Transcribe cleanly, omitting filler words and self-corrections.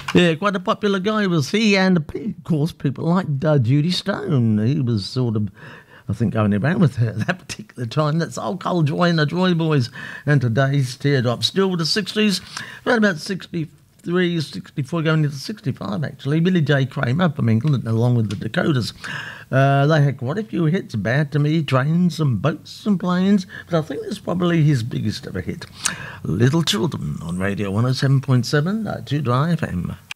Yeah, quite a popular guy was he, and of course people like Judy Stone. He was sort of, I think, going around with her at that particular time. That's Old Cold Joy and the Joy Boys, and today's Teardrop. Still with the 60s, around about 63, 64, going into 65 actually. Billy J. Kramer from England, along with the Dakotas. They had quite a few hits, Bad to Me, Trains and Boats and Planes, but I think that's probably his biggest ever hit. Little Children on Radio 107.7, 2 Dry FM.